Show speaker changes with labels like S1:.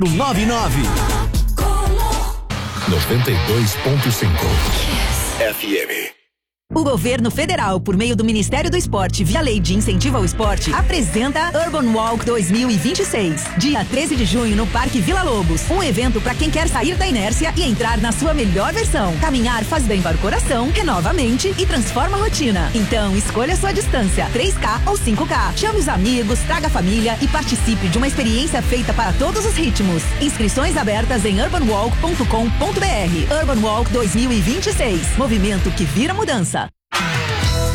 S1: 99.
S2: 92.5 FM.
S3: O governo federal, por meio do Ministério do Esporte, via Lei de Incentivo ao Esporte, apresenta Urban Walk 2026. Dia 13 de junho, no Parque Vila Lobos. Um evento para quem quer sair da inércia e entrar na sua melhor versão. Caminhar faz bem para o coração, renova a mente e transforma a rotina. Então, escolha a sua distância, 3K ou 5K. Chame os amigos, traga a família e participe de uma experiência feita para todos os ritmos. Inscrições abertas em urbanwalk.com.br. Urban Walk 2026. Movimento que vira mudança.